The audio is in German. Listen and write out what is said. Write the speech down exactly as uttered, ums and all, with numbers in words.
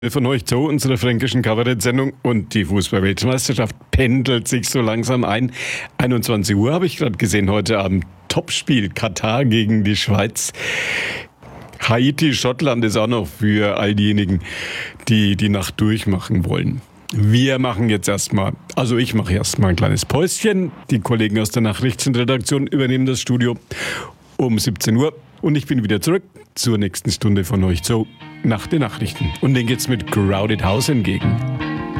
Von euch zu unserer fränkischen Kabarett-Sendung und die Fußball-Weltmeisterschaft pendelt sich so langsam ein. einundzwanzig Uhr habe ich gerade gesehen heute Abend. Topspiel Katar gegen die Schweiz. Haiti, Schottland ist auch noch für all diejenigen, die die Nacht durchmachen wollen. Wir machen jetzt erstmal, also ich mache erstmal ein kleines Päuschen. Die Kollegen aus der Nachrichtenredaktion übernehmen das Studio um siebzehn Uhr und ich bin wieder zurück zur nächsten Stunde von euch so nach den Nachrichten. Und den geht's mit Crowded House entgegen.